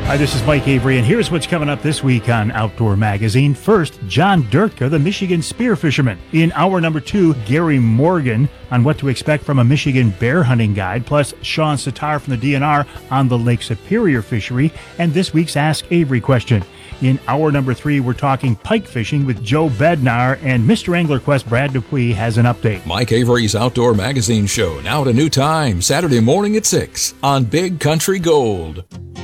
Hi, this is Mike Avery, and here's what's coming up this week on Outdoor Magazine. First, John Durtka, the Michigan spear fisherman. In hour number 2, Gary Morgan on what to expect from a Michigan bear hunting guide, plus Sean Sitar from the DNR on the Lake Superior fishery, and this week's Ask Avery question. In hour number 3, we're talking pike fishing with Joe Bednar, and Mr. Angler Quest Brad Dupuis has an update. Mike Avery's Outdoor Magazine show, now at a new time, Saturday morning at 6 on Big Country Gold.